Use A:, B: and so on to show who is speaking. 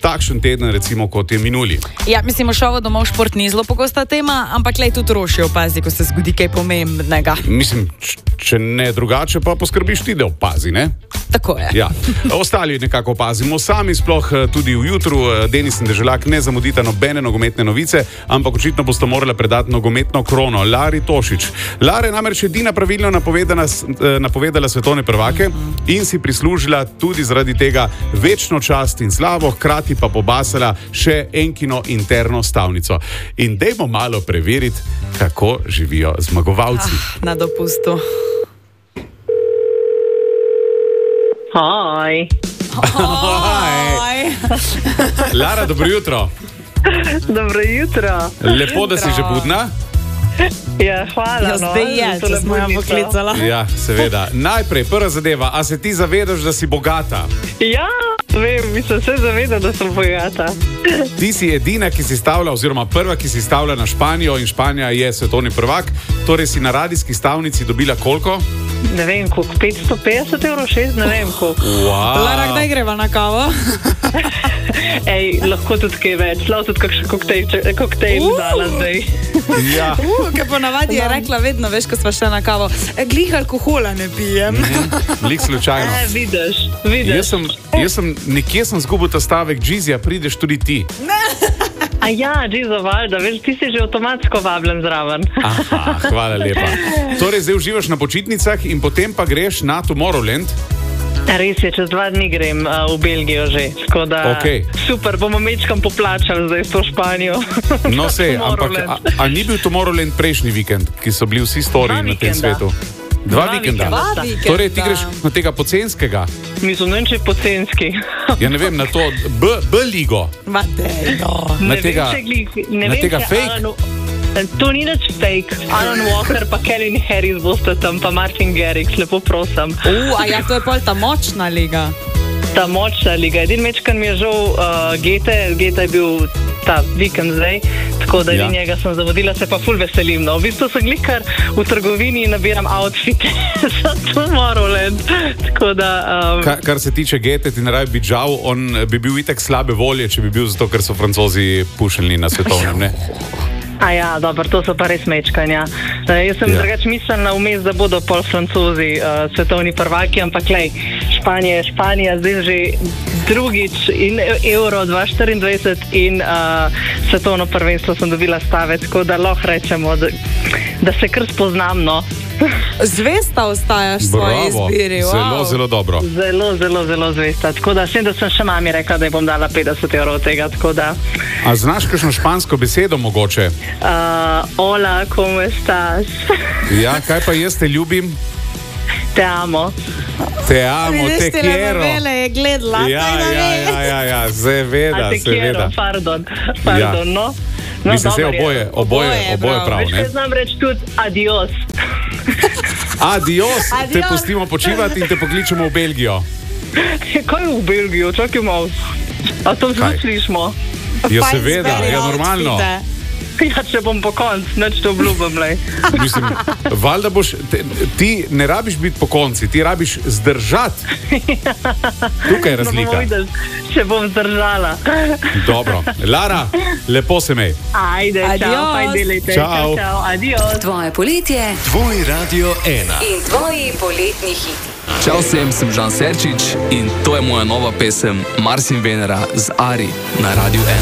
A: takšen teden, recimo, kot je minuli.
B: Ja, mislim, šovo domov šport ni zelo pogosta tema, ampak lej tudi roši opazi, ko se zgodi kaj pomembnega.
A: Mislim, če ne drugače, pa poskrbiš ti, da opazi, ne?
B: Tako je.
A: Ja. Ostali nekako opazimo sami, sploh tudi v jutru. Denis in Deželak ne zamudita nobene nogometne novice, ampak očitno boste morali predati nogometno krono Lari Tošič. Lara je namreč edina pravilno napovedala svetovne prvake in si prislužila tudi zaradi tega večno čast in slavo, hkrati pa pobasala še enkino interno stavnico. In dajmo malo preveriti, kako živijo zmagovalci.
B: Na dopustu.
C: Hoj.
A: Lara, dobro jutro.
C: Dobro jutro.
A: Lepo, da si že budna.
C: Ja, hvala.
B: Ja, zdaj je, če smo jo poklicala.
A: Ja, seveda. Najprej, prva zadeva, a se ti zavedaš, da si bogata?
C: Ja, vem, mislim, se zavedam, da sem bogata.
A: Ti si edina, ki si stavlja, oziroma prva, ki si stavlja na Španijo in Španija je svetovni prvak. Torej si na radijski stavnici dobila koliko?
C: Ne vem, koliko, 550 €, 6, ne vem koliko.
A: Wow.
B: Lara, kdaj greva na kavo?
C: Ej, lahko tudi kaj več, lahko tudi kakšen koktejl dala zdaj.
A: Ja.
B: Ker ponavadi je rekla vedno, veš, ko sva šla na kavo, glih alkohola ne pijem.
A: Lik slučajno.
C: Vidiš.
A: Nekje sem zgubil ta stavek, Džizija, prideš tudi ti.
C: A ja, Džizo, valjda, veš, ti si že avtomatsko vabljen zraven.
A: Aha, hvala lepa. Torej, zdaj uživaš na počitnicah in potem pa greš na Tomorrowland.
C: Res je, čez 2 dni grem v Belgijo že, tako da super, bomo mečkam poplačali zdaj s to Španijo.
A: No sej, ampak a ni bil Tomorrowland prejšnji vikend, ki so bili vsi storiji na tem svetu? 2 vikenda. Torej ti greš na tega pocenskega?
C: Mislim, ne vem, če je pocenski.
A: Ja, ne vem, na to B-ligo. Na tega fake?
C: To ni nič fake. Alan Walker pa Kevin Harris boste tam, pa Martin Garrix, lepo prosim.
B: A ja, to je pol ta močna liga.
C: Ta močna liga. Edin mečkan mi je žal Gete je bil ta vikend zdaj, tako da njega sem zavodila, se pa ful veselim. No. V bistvu sem glikar v trgovini in nabiram outfite za Tomorrowland. Tako da...
A: Kar se tiče Gete, ti ne rabi biti žal, on bi bil itak slabe volje, če bi bil zato, ker so Francozi pušili na svetovnem, ne?
C: A ja, dobro, to so pa res mečkanja. Jaz sem drugač mislila vmes, da bodo pol Francozi svetovni prvaki, ampak lej, Španija zdaj že drugič in Euro 2024 in svetovno prvenstvo sem dobila stave, tako da lahko rečemo, da se kar spoznam, no.
B: Zvesta ostajaš svoji izbiri.
A: Zelo, zelo dobro.
C: Zelo zvesta. Tako da sem še mami rekla, da ji bom dala 50 € tega, tako da...
A: A znaš kakšno špansko besedo mogoče?
C: Hola, ¿cómo estás?
A: Ja, kaj pa jaz te ljubim?
C: Te amo.
A: Te amo, te quiero.
B: Novele je gledala.
A: Ja, seveda.
C: Te quiero, pardon, no.
A: Mislim, se oboje prav, ne?
C: Veš, kaj znam reči tudi adios.
A: Adios, te pustimo počivati in te pokličemo v Belgijo.
C: Kaj v Belgijo? Čakaj malo. A to zelo slišimo?
A: Ja, seveda, ja, normalno.
C: Ja, če bom po koncu, neč te obljubim, lej.
A: Mislim, valjda boš, ti ne rabiš biti po konci, ti rabiš zdržati. Tukaj je razlika.
C: Če bom zdržala.
A: Dobro. Lara, lepo se mej.
C: Ajde, čau, pa delajte.
A: Čau.
C: Adios.
D: Tvoje poletje.
E: Tvoj Radio 1.
D: In tvoji poletni hiti.
F: Čau vsem, sem Žan Serčič in to je moja nova pesem Mars in Venera z Ari na Radio 1.